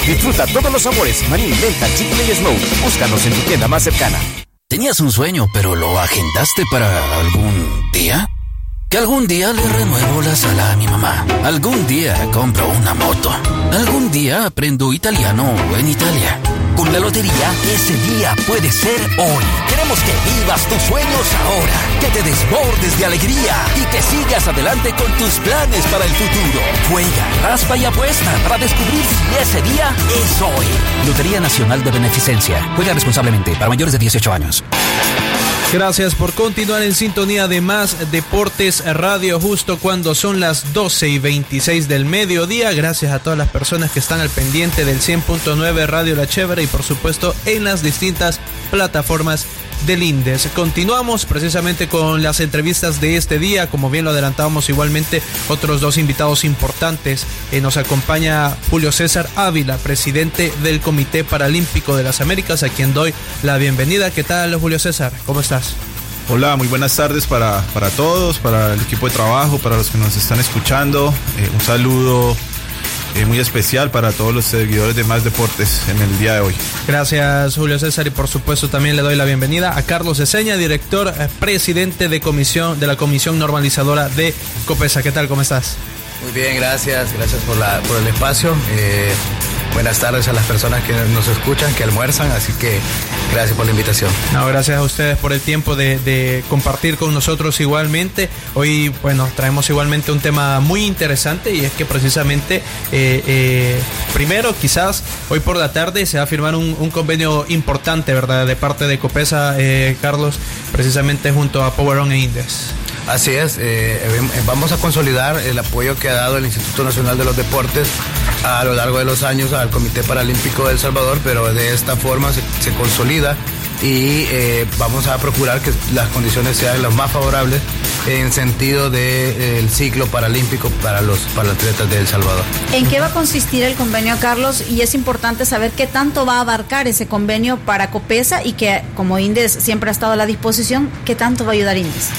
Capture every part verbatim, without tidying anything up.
Disfruta todos los sabores, maní, menta, chicle y smoke. Búscanos en tu tienda más cercana. ¿Tenías un sueño pero lo agendaste para algún día? Que algún día le renuevo la sala a mi mamá. Algún día compro una moto. Algún día aprendo italiano en Italia. Con la lotería, ese día puede ser hoy. Queremos que vivas tus sueños ahora, que te desbordes de alegría y que sigas adelante con tus planes para el futuro. Juega, raspa y apuesta para descubrir si ese día es hoy. Lotería Nacional de Beneficencia. Juega responsablemente para mayores de dieciocho años. Gracias por continuar en sintonía de Más Deportes Radio justo cuando son las doce y veintiséis del mediodía. Gracias a todas las personas que están al pendiente del cien punto nueve Radio La Chévere y por supuesto en las distintas plataformas del INDES. Continuamos precisamente con las entrevistas de este día. Como bien lo adelantábamos, igualmente otros dos invitados importantes. Eh, nos acompaña Julio César Ávila, presidente del Comité Paralímpico de las Américas, a quien doy la bienvenida. ¿Qué tal, Julio César? ¿Cómo estás? Hola, muy buenas tardes para, para todos, para el equipo de trabajo, para los que nos están escuchando. Eh, un saludo eh, muy especial para todos los seguidores de Más Deportes en el día de hoy. Gracias, Julio César, y por supuesto también le doy la bienvenida a Carlos Eseña, director, eh, presidente de comisión de la Comisión Normalizadora de COPESA. ¿Qué tal? ¿Cómo estás? Muy bien, gracias, gracias por, la, por el espacio. Eh, buenas tardes a las personas que nos escuchan, que almuerzan, así que gracias por la invitación. No, gracias a ustedes por el tiempo de, de compartir con nosotros igualmente. Hoy, bueno, traemos igualmente un tema muy interesante y es que precisamente, eh, eh, primero, quizás hoy por la tarde se va a firmar un, un convenio importante, ¿verdad?, de parte de COPESA, eh, Carlos, precisamente junto a Power On e INDES. Así es, eh, vamos a consolidar el apoyo que ha dado el Instituto Nacional de los Deportes a lo largo de los años al Comité Paralímpico de El Salvador, pero de esta forma se, se consolida y eh, vamos a procurar que las condiciones sean las más favorables en sentido del de, ciclo paralímpico para los para atletas de El Salvador. ¿En qué va a consistir el convenio, Carlos? Y es importante saber qué tanto va a abarcar ese convenio para COPESA y que, como INDES siempre ha estado a la disposición, ¿qué tanto va a ayudar INDES?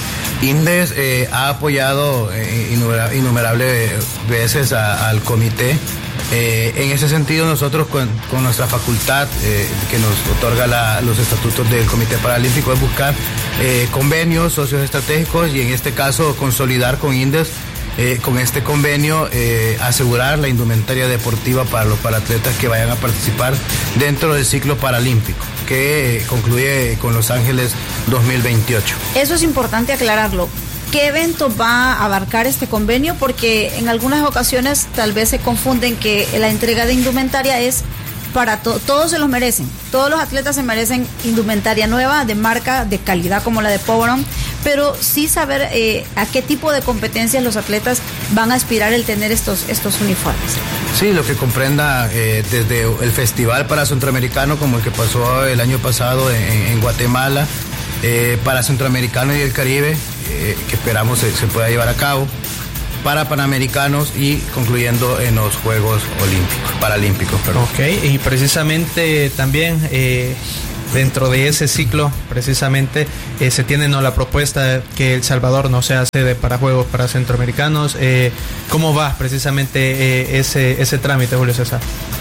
INDES eh, ha apoyado eh, innumerables innumerable veces a, al comité. Eh, en ese sentido, nosotros con, con nuestra facultad eh, que nos otorga la, los estatutos del Comité Paralímpico es buscar eh, convenios, socios estratégicos y en este caso consolidar con INDES, eh, con este convenio, eh, asegurar la indumentaria deportiva para los paratletas que vayan a participar dentro del ciclo paralímpico, que concluye con Los Ángeles dos mil veintiocho. Eso es importante aclararlo. ¿Qué evento va a abarcar este convenio? Porque en algunas ocasiones tal vez se confunden que la entrega de indumentaria es para to- todos se los merecen. Todos los atletas se merecen indumentaria nueva, de marca, de calidad como la de Power On, pero sí saber eh, a qué tipo de competencias los atletas van a aspirar el tener estos, estos uniformes. Sí, lo que comprenda eh, desde el Festival para Centroamericano, como el que pasó el año pasado en, en Guatemala, eh, para Centroamericano y el Caribe, eh, que esperamos se, se pueda llevar a cabo, para Panamericanos y concluyendo en los Juegos Olímpicos, Paralímpicos. Perdón. Ok, y precisamente también eh, dentro de ese ciclo, precisamente eh, se tiene ¿no? la propuesta que El Salvador no sea sede para Juegos para Centroamericanos. Eh, ¿Cómo va precisamente eh, ese, ese trámite, Julio César?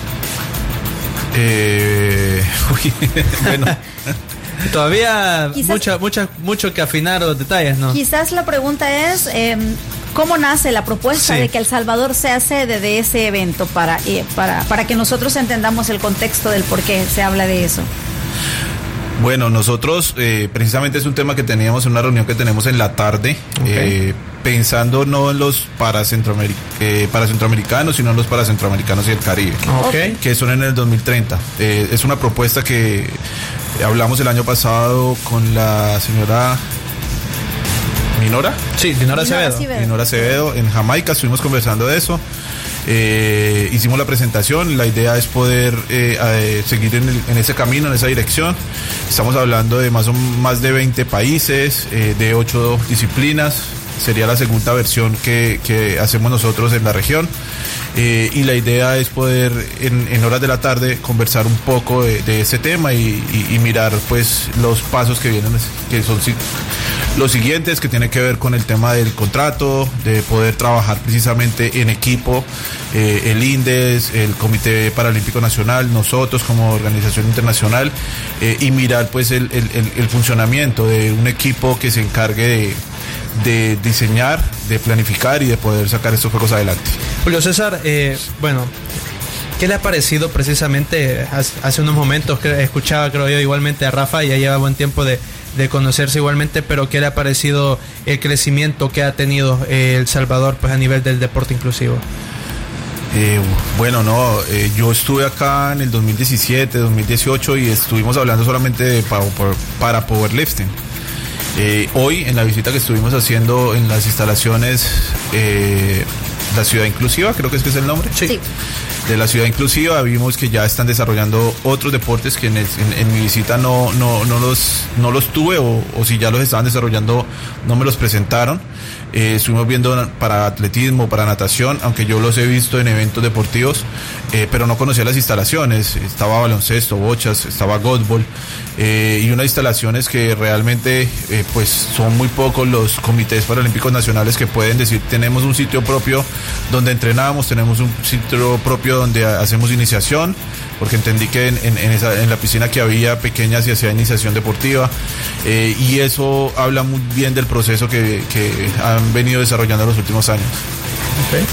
Eh, uy, bueno. Todavía Quizás, mucha, mucha, mucho que afinar los detalles, ¿no? Quizás la pregunta es, eh, ¿cómo nace la propuesta sí. de que El Salvador sea sede de ese evento para, eh, para, para que nosotros entendamos el contexto del por qué se habla de eso? Bueno, nosotros eh, precisamente es un tema que teníamos en una reunión que tenemos en la tarde, okay. eh, pensando no en los para, centroameric- eh, para centroamericanos, sino en los para centroamericanos y el Caribe, okay. que son en el dos mil treinta. Eh, es una propuesta que hablamos el año pasado con la señora Minora. Sí, Minora Acevedo. Minora Acevedo, en Jamaica estuvimos conversando de eso. Eh, hicimos la presentación, la idea es poder eh, eh, seguir en, el, en ese camino, en esa dirección. Estamos hablando de más, o, más de veinte países, eh, de ocho disciplinas. Sería la segunda versión que, que hacemos nosotros en la región. Eh, y la idea es poder en, en horas de la tarde conversar un poco de, de ese tema y, y, y mirar pues los pasos que vienen, que son Los siguientes que tienen que ver con el tema del contrato, de poder trabajar precisamente en equipo, eh, el INDES, el Comité Paralímpico Nacional, nosotros como organización internacional, eh, y mirar pues el, el, el, el funcionamiento de un equipo que se encargue de, de diseñar, de planificar y de poder sacar estos juegos adelante. Julio César, eh, bueno, ¿qué le ha parecido precisamente? Hace unos momentos que escuchaba, creo yo, igualmente a Rafa, ya lleva buen tiempo de, de conocerse igualmente, pero ¿qué le ha parecido el crecimiento que ha tenido eh, El Salvador pues a nivel del deporte inclusivo? Eh, bueno, no, eh, yo estuve acá en el dos mil diecisiete, dos mil dieciocho y estuvimos hablando solamente de para, para powerlifting. Eh, hoy, en la visita que estuvimos haciendo en las instalaciones, eh, la Ciudad Inclusiva, creo que es que es el nombre. Sí. sí. De la Ciudad Inclusiva, vimos que ya están desarrollando otros deportes que en, el, en, en mi visita no, no, no, los, no los tuve, o, o si ya los estaban desarrollando no me los presentaron. Eh, estuvimos viendo para atletismo, para natación, aunque yo los he visto en eventos deportivos, eh, pero no conocía las instalaciones. Estaba baloncesto, bochas, estaba golfball, eh, y unas instalaciones que realmente eh, pues son muy pocos los comités paralímpicos nacionales que pueden decir tenemos un sitio propio donde entrenamos, tenemos un sitio propio donde hacemos iniciación, porque entendí que en, en, en, esa, en la piscina que había pequeña se hacía iniciación deportiva, eh, y eso habla muy bien del proceso que, que han venido desarrollando en los últimos años. Okay.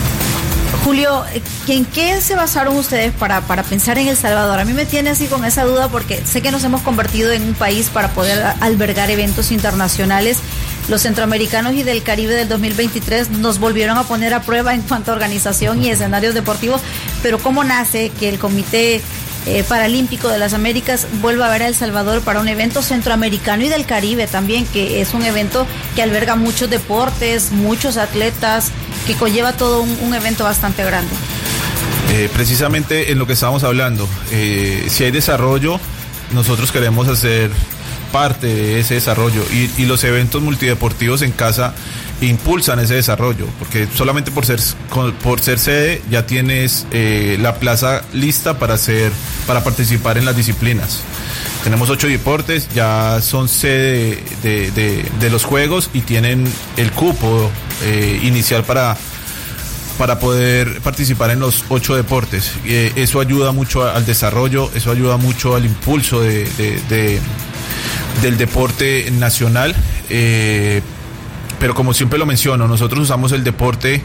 Julio, ¿en qué se basaron ustedes para, para pensar en El Salvador? A mí me tiene así con esa duda porque sé que nos hemos convertido en un país para poder albergar eventos internacionales. Los centroamericanos y del Caribe del dos mil veintitrés nos volvieron a poner a prueba en cuanto a organización y escenarios deportivos, pero ¿cómo nace que el Comité eh, Paralímpico de las Américas vuelva a ver a El Salvador para un evento centroamericano y del Caribe también, que es un evento que alberga muchos deportes, muchos atletas, que conlleva todo un, un evento bastante grande? Eh, precisamente en lo que estábamos hablando, eh, si hay desarrollo, nosotros queremos hacer parte de ese desarrollo, y, y los eventos multideportivos en casa impulsan ese desarrollo, porque solamente por ser por ser sede ya tienes eh, la plaza lista para hacer para participar en las disciplinas. Tenemos ocho deportes, ya son sede de, de, de los juegos y tienen el cupo eh, inicial para para poder participar en los ocho deportes. Eh, eso ayuda mucho al desarrollo, eso ayuda mucho al impulso de, de, de del deporte nacional, eh, pero como siempre lo menciono, nosotros usamos el deporte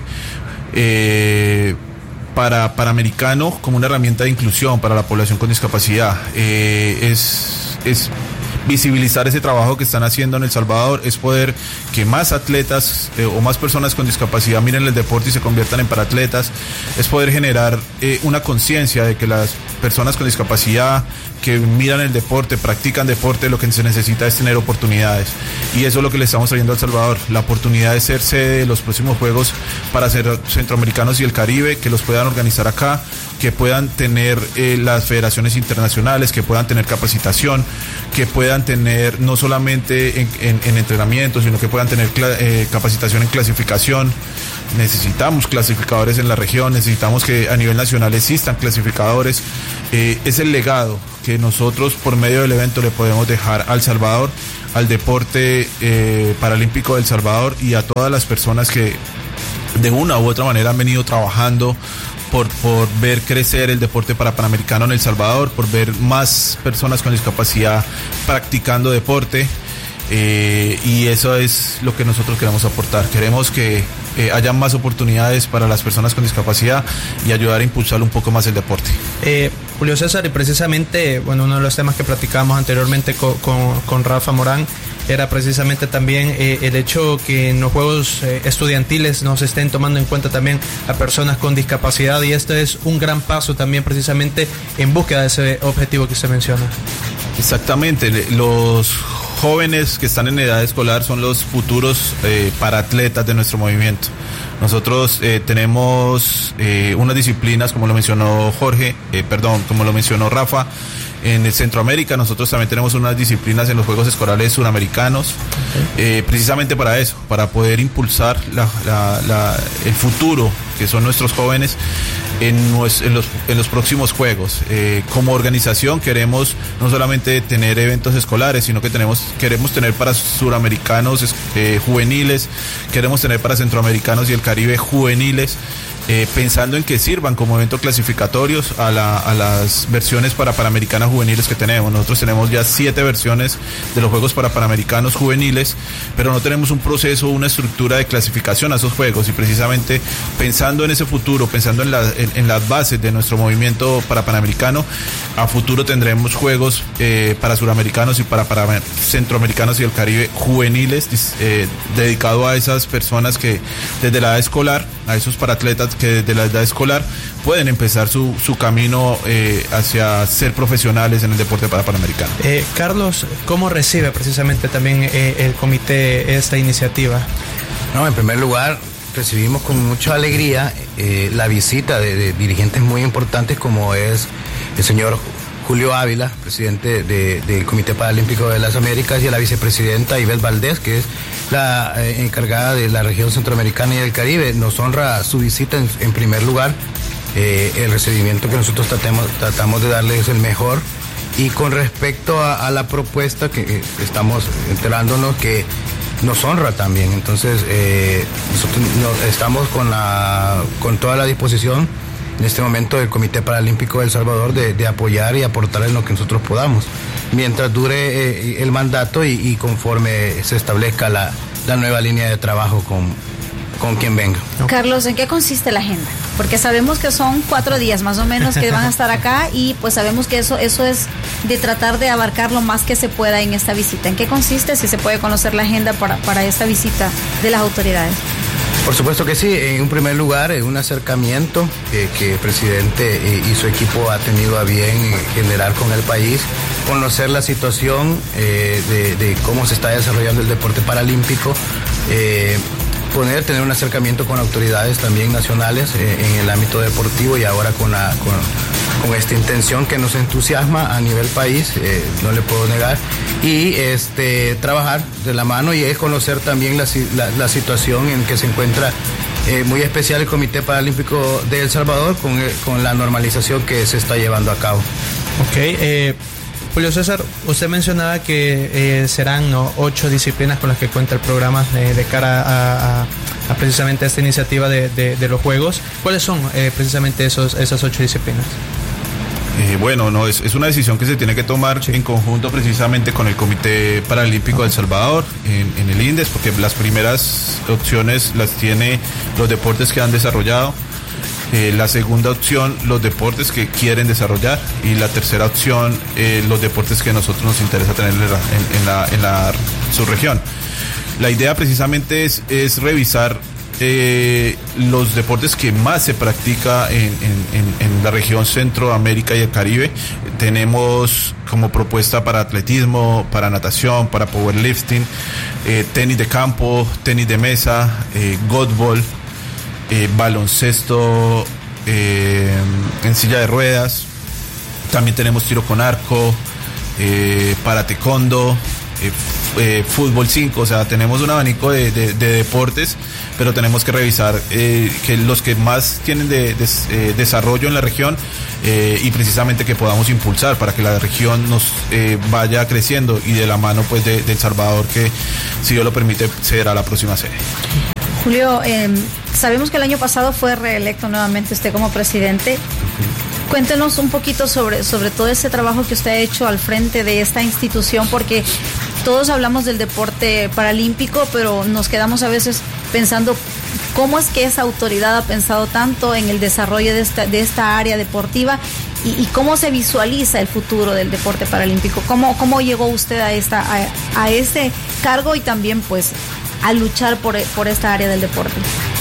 eh, para Panamericano como una herramienta de inclusión para la población con discapacidad. Eh, es, es visibilizar ese trabajo que están haciendo en El Salvador, es poder que más atletas eh, o más personas con discapacidad miren el deporte y se conviertan en paratletas, es poder generar eh, una conciencia de que las personas con discapacidad que miran el deporte, practican deporte, lo que se necesita es tener oportunidades, y eso es lo que le estamos trayendo a El Salvador, la oportunidad de ser sede de los próximos Juegos para ser centroamericanos y el Caribe, que los puedan organizar acá, que puedan tener eh, las federaciones internacionales, que puedan tener capacitación, que puedan tener no solamente en, en, en entrenamiento, sino que puedan tener eh, capacitación en clasificación. Necesitamos clasificadores en la región, necesitamos que a nivel nacional existan clasificadores. Eh, es el legado que nosotros por medio del evento le podemos dejar al Salvador, al deporte eh, paralímpico del Salvador y a todas las personas que de una u otra manera han venido trabajando por, por ver crecer el deporte para Panamericano en El Salvador, por ver más personas con discapacidad practicando deporte. Eh, y eso es lo que nosotros queremos aportar. Queremos que eh, haya más oportunidades para las personas con discapacidad y ayudar a impulsar un poco más el deporte. Eh, Julio César, y precisamente, bueno, uno de los temas que platicábamos anteriormente con, con, con Rafa Morán era precisamente también eh, el hecho que en los juegos eh, estudiantiles nos estén tomando en cuenta también a personas con discapacidad, y esto es un gran paso también precisamente en búsqueda de ese objetivo que se menciona. Exactamente, los jóvenes que están en edad escolar son los futuros eh, paratletas de nuestro movimiento. Nosotros eh, tenemos eh, unas disciplinas, como lo mencionó Jorge, eh, perdón, como lo mencionó Rafa, en el Centroamérica. Nosotros también tenemos unas disciplinas en los Juegos Escolares Suramericanos, okay. eh, precisamente para eso, para poder impulsar la, la, la, el futuro, que son nuestros jóvenes, en, nues, en, los, en los próximos juegos. Eh, como organización queremos no solamente tener eventos escolares, sino que tenemos, queremos tener para suramericanos eh, juveniles, queremos tener para centroamericanos y el Caribe juveniles, eh, pensando en que sirvan como eventos clasificatorios a, la, a las versiones para panamericanas juveniles que tenemos. Nosotros tenemos ya siete versiones de los Juegos para Panamericanos juveniles, pero no tenemos un proceso, una estructura de clasificación a esos Juegos, y precisamente pensando en ese futuro, pensando en, la, en, en las bases de nuestro movimiento para Panamericano, a futuro tendremos Juegos eh, para suramericanos y para, para centroamericanos y el Caribe juveniles, eh, dedicado a esas personas que desde la edad escolar, a esos paratletas que desde la edad escolar pueden empezar su, su camino eh, hacia ser profesionales en el deporte para Panamericano. Eh, Carlos, ¿cómo recibe precisamente también eh, el comité esta iniciativa? No, en primer lugar, recibimos con mucha alegría eh, la visita de, de dirigentes muy importantes como es el señor Julio Ávila, presidente de, del Comité Paralímpico de las Américas, y a la vicepresidenta Ivette Valdés, que es la eh, encargada de la región centroamericana y del Caribe. Nos honra su visita en, en primer lugar. Eh, el recibimiento que nosotros tratemos, tratamos de darle es el mejor. Y con respecto a, a la propuesta que eh, estamos enterándonos que nos honra también, entonces eh, nosotros no, estamos con, la, con toda la disposición en este momento del Comité Paralímpico de El Salvador de, de apoyar y aportar en lo que nosotros podamos, mientras dure eh, el mandato y, y conforme se establezca la, la nueva línea de trabajo con, con quien venga. Carlos, ¿en qué consiste la agenda? Porque sabemos que son cuatro días más o menos que van a estar acá, y pues sabemos que eso, eso es de tratar de abarcar lo más que se pueda en esta visita. ¿En qué consiste? Si se puede conocer la agenda para, para esta visita de las autoridades. Por supuesto que sí. En un primer lugar, un acercamiento eh, que el presidente eh, y su equipo ha tenido a bien generar con el país, conocer la situación eh, de, de cómo se está desarrollando el deporte paralímpico, eh, poder tener un acercamiento con autoridades también nacionales eh, en el ámbito deportivo, y ahora con, la, con, con esta intención que nos entusiasma a nivel país, eh, no le puedo negar, y este trabajar de la mano y es conocer también la, la, la situación en que se encuentra eh, muy especial el Comité Paralímpico de El Salvador con, con la normalización que se está llevando a cabo. Ok, eh, Julio César, usted mencionaba que eh, serán ¿no? ocho disciplinas con las que cuenta el programa eh, de cara a, a, a precisamente esta iniciativa de, de, de los Juegos. ¿Cuáles son eh, precisamente esos, esas ocho disciplinas? Eh, bueno, no es, es una decisión que se tiene que tomar sí. en conjunto precisamente con el Comité Paralímpico de El Salvador, en, en el INDES, porque las primeras opciones las tiene los deportes que han desarrollado, eh, la segunda opción los deportes que quieren desarrollar, y la tercera opción eh, los deportes que a nosotros nos interesa tener en la, en, en la, en la subregión. La idea precisamente es, es revisar Eh, los deportes que más se practica en, en, en la región Centroamérica y el Caribe. Tenemos como propuesta para atletismo, para natación, para powerlifting, eh, tenis de campo, tenis de mesa, eh, golfball, eh, baloncesto eh, en silla de ruedas. También tenemos tiro con arco, eh, para taekwondo, eh, eh, fútbol cinco, o sea, tenemos un abanico de, de, de deportes, pero tenemos que revisar eh, que los que más tienen de, de, eh, desarrollo en la región eh, y precisamente que podamos impulsar para que la región nos eh, vaya creciendo, y de la mano pues de, de El Salvador, que si Dios lo permite será la próxima sede. Julio, eh, sabemos que el año pasado fue reelecto nuevamente usted como presidente. Cuéntenos un poquito sobre, sobre todo ese trabajo que usted ha hecho al frente de esta institución, porque todos hablamos del deporte paralímpico, pero nos quedamos a veces pensando cómo es que esa autoridad ha pensado tanto en el desarrollo de esta, de esta área deportiva, y, y cómo se visualiza el futuro del deporte paralímpico. ¿Cómo, cómo llegó usted a, esta, a, a ese cargo y también pues a luchar por, por esta área del deporte?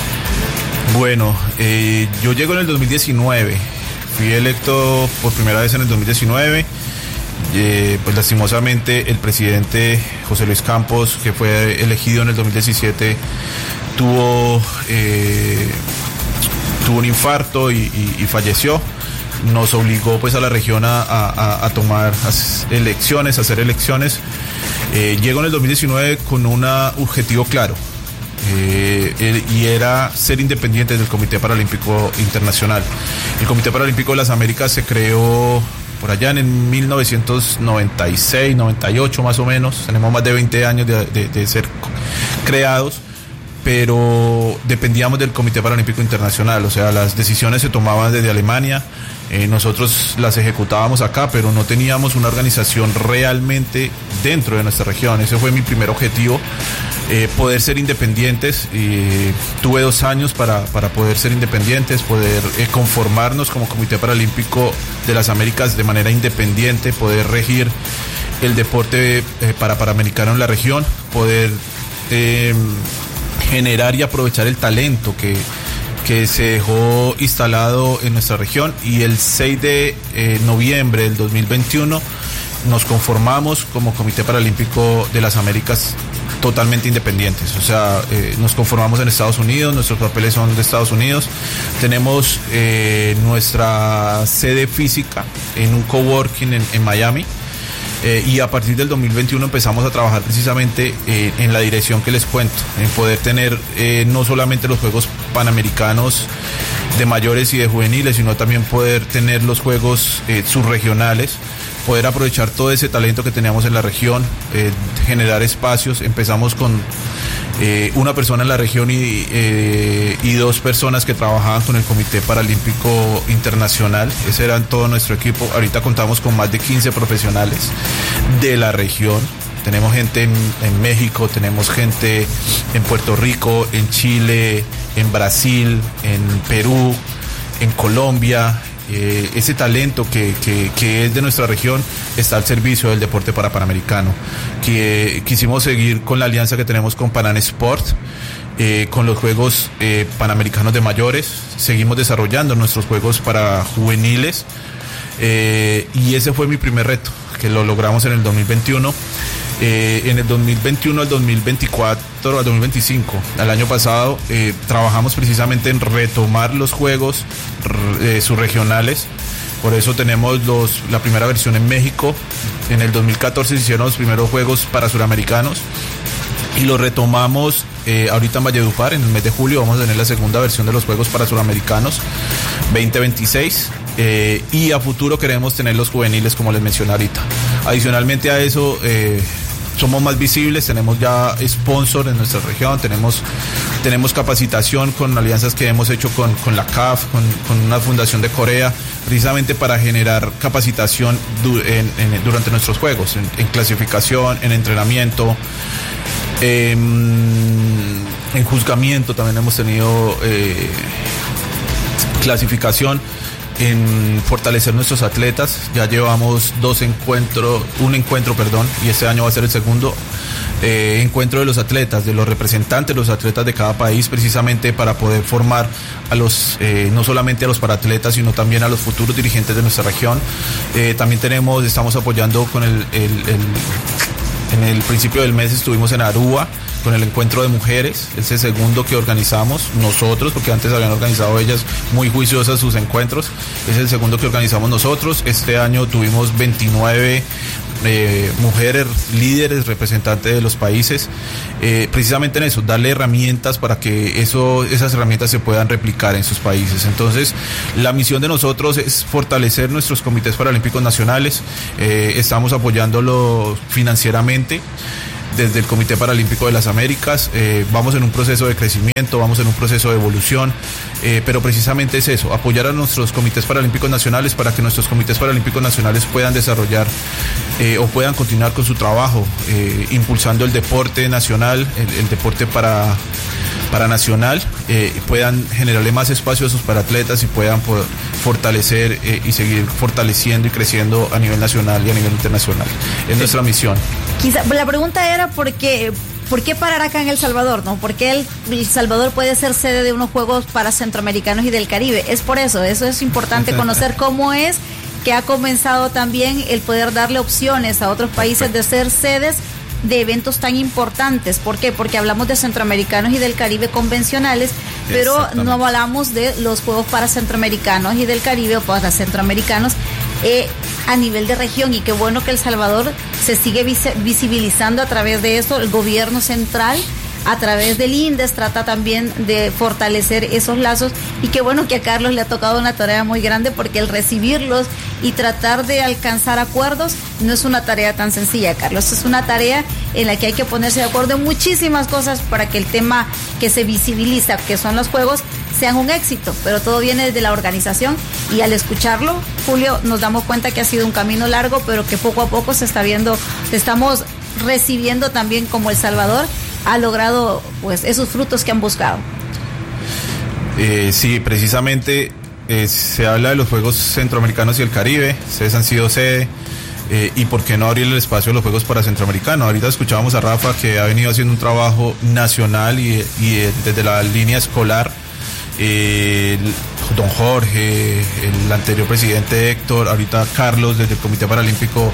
Bueno, eh, yo llego en el dos mil diecinueve. Fui electo por primera vez en el dos mil diecinueve, eh, pues lastimosamente el presidente José Luis Campos, que fue elegido en el dos mil diecisiete, tuvo, eh, tuvo un infarto y, y, y falleció. Nos obligó pues a la región a, a, a tomar elecciones, a hacer elecciones. Eh, llego en el dos mil diecinueve con un objetivo claro, eh, y era ser independientes del Comité Paralímpico Internacional. El Comité Paralímpico de las Américas se creó por allá en mil novecientos noventa y seis, noventa y ocho más o menos. Tenemos más de veinte años de, de, de ser creados, pero dependíamos del Comité Paralímpico Internacional, o sea, las decisiones se tomaban desde Alemania, eh, nosotros las ejecutábamos acá, pero no teníamos una organización realmente dentro de nuestra región. Ese fue mi primer objetivo, eh, poder ser independientes. Y tuve dos años para, para poder ser independientes, poder eh, conformarnos como Comité Paralímpico de las Américas de manera independiente, poder regir el deporte eh, para panamericano en la región, poder eh, generar y aprovechar el talento que, que se dejó instalado en nuestra región. Y el seis de noviembre del dos mil veintiuno nos conformamos como Comité Paralímpico de las Américas totalmente independientes, o sea, eh, nos conformamos en Estados Unidos, nuestros papeles son de Estados Unidos, tenemos eh, nuestra sede física en un coworking en, en Miami. Eh, y a partir del dos mil veintiuno empezamos a trabajar precisamente eh, en la dirección que les cuento, en poder tener eh, no solamente los Juegos Panamericanos de mayores y de juveniles, sino también poder tener los Juegos eh, subregionales, poder aprovechar todo ese talento que teníamos en la región, eh, generar espacios. Empezamos con eh, una persona en la región y, eh, y dos personas que trabajaban con el Comité Paralímpico Internacional. Ese era todo nuestro equipo. Ahorita contamos con más de quince profesionales de la región. Tenemos gente en, en México, tenemos gente en Puerto Rico, en Chile, en Brasil, en Perú, en Colombia. Eh, ese talento que, que, que es de nuestra región está al servicio del deporte para panamericano. Que quisimos seguir con la alianza que tenemos con Panan Sport, eh, con los Juegos eh, Panamericanos de mayores. Seguimos desarrollando nuestros Juegos para juveniles, eh, y ese fue mi primer reto, que lo logramos en el dos mil veintiuno. Eh, en el dos mil veintiuno al dos mil veinticuatro, al dos mil veinticinco, al año pasado, eh, trabajamos precisamente en retomar los juegos eh, subregionales. Por eso tenemos los, la primera versión en México. En el dos mil catorce se hicieron los primeros juegos para suramericanos y los retomamos eh, ahorita en Valledupar. En el mes de julio vamos a tener la segunda versión de los juegos para suramericanos veinte veintiséis. Eh, y a futuro queremos tener los juveniles, como les mencioné ahorita. Adicionalmente a eso, eh, somos más visibles, tenemos ya sponsor en nuestra región, tenemos, tenemos capacitación con alianzas que hemos hecho con, con la C A F, con, con una fundación de Corea, precisamente para generar capacitación du, en, en, durante nuestros juegos, en, en clasificación, en entrenamiento, en, en juzgamiento también hemos tenido eh, clasificación, en fortalecer nuestros atletas. Ya llevamos dos encuentros, un encuentro, perdón, y este año va a ser el segundo eh, encuentro de los atletas, de los representantes, los atletas de cada país, precisamente para poder formar a los, eh, no solamente a los paratletas, sino también a los futuros dirigentes de nuestra región. Eh, también tenemos, estamos apoyando con el, el, el, en el principio del mes estuvimos en Aruba con el encuentro de mujeres, ese segundo que organizamos nosotros, porque antes habían organizado ellas muy juiciosas sus encuentros, es el segundo que organizamos nosotros. Este año tuvimos veintinueve eh, mujeres líderes, representantes de los países, eh, precisamente en eso, darle herramientas para que eso, esas herramientas se puedan replicar en sus países. Entonces, la misión de nosotros es fortalecer nuestros comités paralímpicos nacionales, eh, estamos apoyándolo financieramente desde el Comité Paralímpico de las Américas. Eh, vamos en un proceso de crecimiento, vamos en un proceso de evolución, eh, pero precisamente es eso, apoyar a nuestros comités paralímpicos nacionales para que nuestros comités paralímpicos nacionales puedan desarrollar eh, o puedan continuar con su trabajo, eh, impulsando el deporte nacional, el, el deporte para, para nacional, eh, puedan generarle más espacio a sus paratletas y puedan poder fortalecer eh, y seguir fortaleciendo y creciendo a nivel nacional y a nivel internacional. Es sí. nuestra misión. Quizá la pregunta era por qué, por qué parar acá en El Salvador, ¿no? ¿Por qué El, El Salvador puede ser sede de unos Juegos para centroamericanos y del Caribe? Es por eso, eso es importante conocer cómo es que ha comenzado también el poder darle opciones a otros países de ser sedes de eventos tan importantes. ¿Por qué? Porque hablamos de centroamericanos y del Caribe convencionales, pero no hablamos de los Juegos para centroamericanos y del Caribe o para centroamericanos eh, a nivel de región. Y qué bueno que El Salvador se sigue vis- visibilizando a través de esto. El gobierno central a través del INDES trata también de fortalecer esos lazos, y qué bueno que a Carlos le ha tocado una tarea muy grande, porque el recibirlos y tratar de alcanzar acuerdos no es una tarea tan sencilla, Carlos, es una tarea en la que hay que ponerse de acuerdo en muchísimas cosas para que el tema que se visibiliza, que son los juegos, sean un éxito, pero todo viene desde la organización, y al escucharlo, Julio, nos damos cuenta que ha sido un camino largo, pero que poco a poco se está viendo, estamos recibiendo también como El Salvador ha logrado pues esos frutos que han buscado. Eh, sí, precisamente eh, se habla de los Juegos Centroamericanos y el Caribe, ustedes han sido sede, eh, y por qué no abrir el espacio de los Juegos para Centroamericanos. Ahorita escuchábamos a Rafa, que ha venido haciendo un trabajo nacional y, y eh, desde la línea escolar. Eh, don Jorge, el anterior presidente Héctor, ahorita Carlos desde el Comité Paralímpico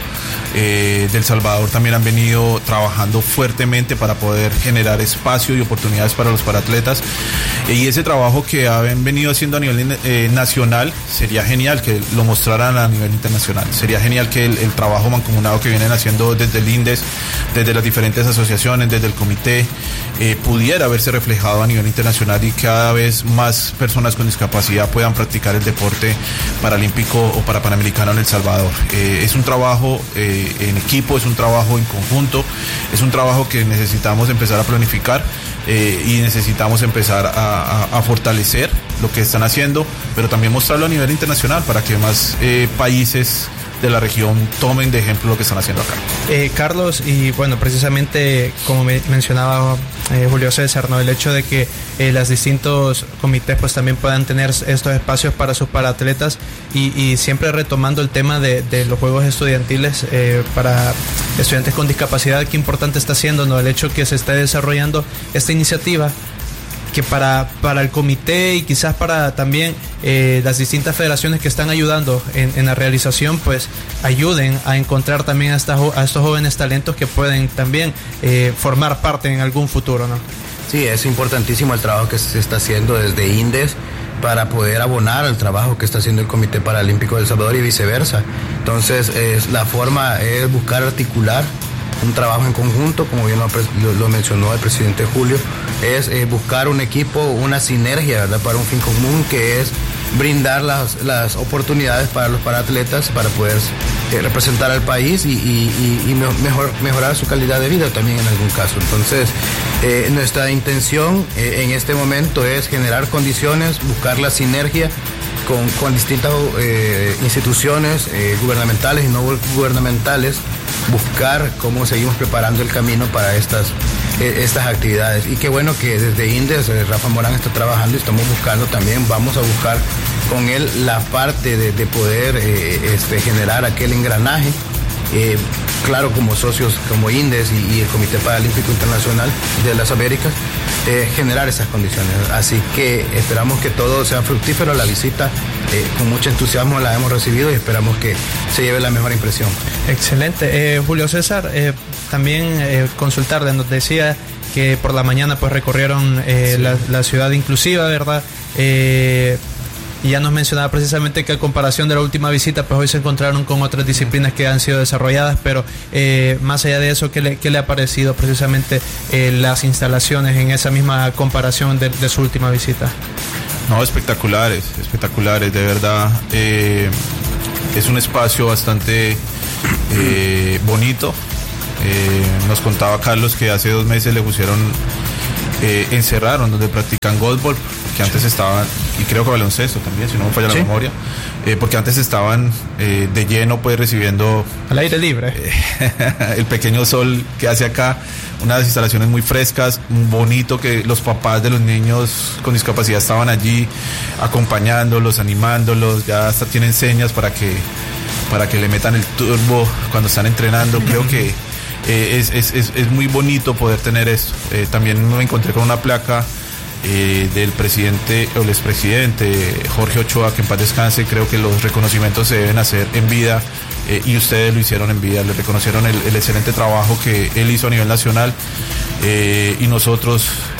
eh, del Salvador también han venido trabajando fuertemente para poder generar espacio y oportunidades para los paratletas, eh, y ese trabajo que han venido haciendo a nivel eh, nacional, sería genial que lo mostraran a nivel internacional, sería genial que el, el trabajo mancomunado que vienen haciendo desde el INDES, desde las diferentes asociaciones, desde el comité, eh, pudiera verse reflejado a nivel internacional, y cada vez más personas con discapacidad puedan practicar el deporte paralímpico o para panamericano en El Salvador. Eh, es un trabajo eh, en equipo, es un trabajo en conjunto, es un trabajo que necesitamos empezar a planificar eh, y necesitamos empezar a, a, a fortalecer lo que están haciendo, pero también mostrarlo a nivel internacional para que más eh, países de la región tomen de ejemplo lo que están haciendo acá. Eh, Carlos, y bueno, precisamente como me mencionaba eh, Julio César, ¿no? El hecho de que eh, los distintos comités pues también puedan tener estos espacios para sus paratletas, y, y siempre retomando el tema de, de los juegos estudiantiles eh, para estudiantes con discapacidad, qué importante está siendo, ¿no? El hecho que se esté desarrollando esta iniciativa, que para, para el comité y quizás para también eh, las distintas federaciones que están ayudando en, en la realización, pues ayuden a encontrar también a, estas, a estos jóvenes talentos que pueden también eh, formar parte en algún futuro, ¿no? Sí, es importantísimo el trabajo que se está haciendo desde INDES para poder abonar al trabajo que está haciendo el Comité Paralímpico de El Salvador y viceversa. Entonces, es, la forma es buscar articular un trabajo en conjunto, como bien lo, lo, lo mencionó el presidente Julio, es eh, buscar un equipo, una sinergia, ¿verdad?, para un fin común, que es brindar las, las oportunidades para los paratletas para poder eh, representar al país y, y, y mejor, mejorar su calidad de vida también en algún caso. Entonces, eh, nuestra intención eh, en este momento es generar condiciones, buscar la sinergia con, con distintas eh, instituciones eh, gubernamentales y no gubernamentales, buscar cómo seguimos preparando el camino para estas, eh, estas actividades. Y qué bueno que desde INDES, eh, Rafa Morán está trabajando y estamos buscando también, vamos a buscar con él la parte de, de poder eh, este, generar aquel engranaje, eh, claro, como socios como INDES y, y el Comité Paralímpico Internacional de las Américas, eh, generar esas condiciones. Así que esperamos que todo sea fructífero. La visita eh, con mucho entusiasmo la hemos recibido y esperamos que se lleve la mejor impresión. Excelente. Eh, Julio César, eh, también eh, consultarle, nos decía que por la mañana pues recorrieron eh, sí. la, la ciudad inclusiva, ¿verdad? Eh, Y ya nos mencionaba precisamente que a comparación de la última visita, pues hoy se encontraron con otras disciplinas que han sido desarrolladas, pero eh, más allá de eso, ¿qué le, qué le ha parecido precisamente eh, las instalaciones en esa misma comparación de, de su última visita? No, espectaculares, espectaculares, de verdad. Eh, es un espacio bastante eh, bonito. Eh, nos contaba Carlos que hace dos meses le pusieron, eh, encerraron donde practican golfball, que antes estaban, y creo que baloncesto también, si no me falla la ¿Sí? memoria, eh, porque antes estaban eh, de lleno pues recibiendo al aire libre eh, el pequeño sol que hace acá, unas instalaciones muy frescas, bonito, que los papás de los niños con discapacidad estaban allí acompañándolos, animándolos, ya hasta tienen señas para que para que le metan el turbo cuando están entrenando. Creo que eh, es, es, es, es muy bonito poder tener esto. Eh, también me encontré con una placa Eh, del presidente o el expresidente Jorge Ochoa, que en paz descanse. Creo que los reconocimientos se deben hacer en vida, eh, y ustedes lo hicieron en vida, le reconocieron el, el excelente trabajo que él hizo a nivel nacional, eh, y nosotros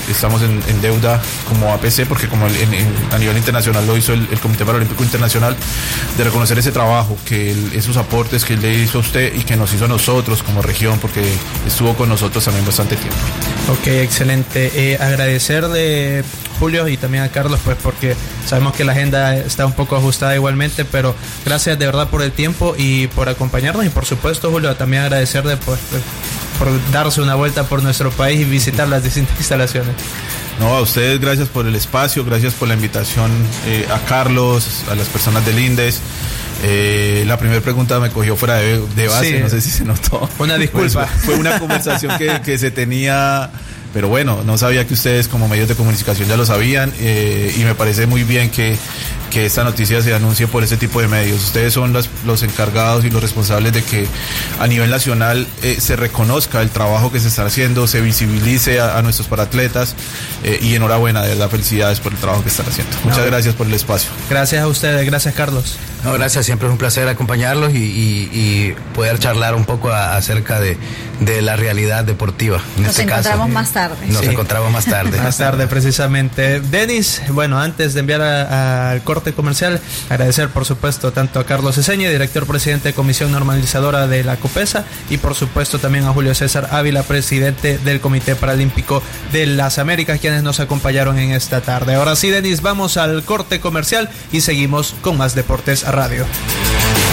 estamos en, en deuda como A P C, porque como el, en, en, a nivel internacional lo hizo el, el Comité Paralímpico Internacional, de reconocer ese trabajo, que el, esos aportes que él le hizo a usted y que nos hizo a nosotros como región, porque estuvo con nosotros también bastante tiempo. Ok, excelente. Eh, agradecerle, Julio, y también a Carlos, pues porque sabemos que la agenda está un poco ajustada igualmente, pero gracias de verdad por el tiempo y por acompañarnos, y por supuesto, Julio, también agradecerle pues, por darse una vuelta por nuestro país y visitar las distintas instalaciones. No, a ustedes gracias por el espacio, gracias por la invitación, eh, a Carlos, a las personas del INDES. Eh, la primera pregunta me cogió fuera de, de base, sí, no sé si se notó. Una disculpa. Pues, fue una conversación que, que se tenía, pero bueno, no sabía que ustedes como medios de comunicación ya lo sabían, eh, y me parece muy bien que, que esta noticia se anuncie por ese tipo de medios. Ustedes son los, los encargados y los responsables de que a nivel nacional eh, se reconozca el trabajo que se está haciendo, se visibilice a, a nuestros paratletas, eh, y enhorabuena, de verdad, felicidades por el trabajo que están haciendo. Muchas no, gracias por el espacio. Gracias a ustedes, gracias Carlos. No, gracias, siempre es un placer acompañarlos y, y, y poder charlar un poco a, acerca de, de la realidad deportiva. En nos este encontramos caso, más tarde. Nos sí. encontramos más tarde. Más tarde, precisamente. Denis, bueno, antes de enviar al corte comercial, agradecer por supuesto tanto a Carlos Eseña, director presidente de Comisión Normalizadora de la COPESA, y por supuesto también a Julio César Ávila, presidente del Comité Paralímpico de las Américas, quienes nos acompañaron en esta tarde. Ahora sí, Denis, vamos al corte comercial y seguimos con más Deportes Radio.